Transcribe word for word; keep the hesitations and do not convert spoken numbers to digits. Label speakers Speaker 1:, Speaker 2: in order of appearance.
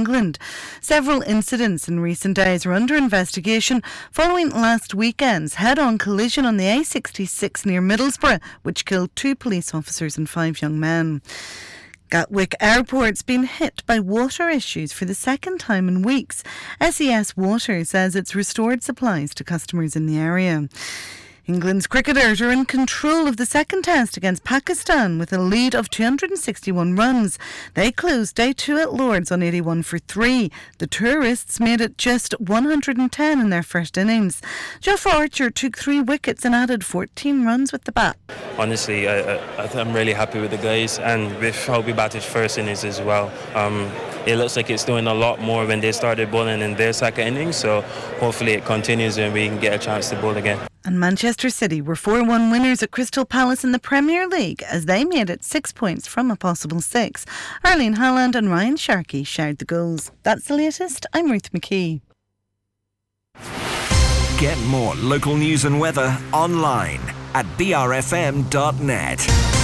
Speaker 1: England. Several incidents in recent days are under investigation following last weekend's head-on collision on the A sixty-six near Middlesbrough, which killed two police officers and five young men. Gatwick Airport's been hit by water issues for the second time in weeks. S E S Water says it's restored supplies to customers in the area. England's cricketers are in control of the second test against Pakistan with a lead of two hundred sixty-one runs. They closed day two at Lord's on eighty-one for three. The tourists made it just one hundred ten in their first innings. Geoff Archer took three wickets and added fourteen runs with the bat.
Speaker 2: Honestly, I, I, I'm really happy with the guys and with how we batted first innings as well. Um, it looks like it's doing a lot more when they started bowling in their second innings, so hopefully it continues and we can get a chance to bowl again.
Speaker 1: And Manchester City were four one winners at Crystal Palace in the Premier League as they made it six points from a possible six. Erling Haaland and Ryan Sharkey shared the goals. That's the latest. I'm Ruth McKee.
Speaker 3: Get more local news and weather online at b r f m dot net.